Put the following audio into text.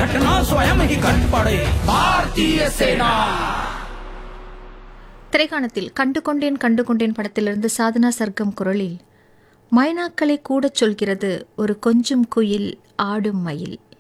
घटना स्वयं ही घट पड़े भारतीय सेना. திரைக்காணத்தில் கண்டுகொண்டேன் படத்திலிருந்து சாதனா சர்க்கம் குரலில் மைனாக்களை கூடச் சொல்கிறது ஒரு கொஞ்சும் குயில் ஆடும் மயில்.